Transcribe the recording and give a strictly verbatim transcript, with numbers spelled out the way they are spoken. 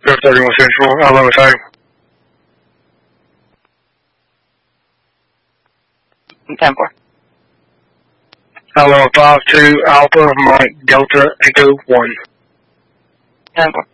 Air thirty-one Central, Alabama Tag. ten four. Alabama five two, Alpha, Mike, Delta, Echo one. ten four.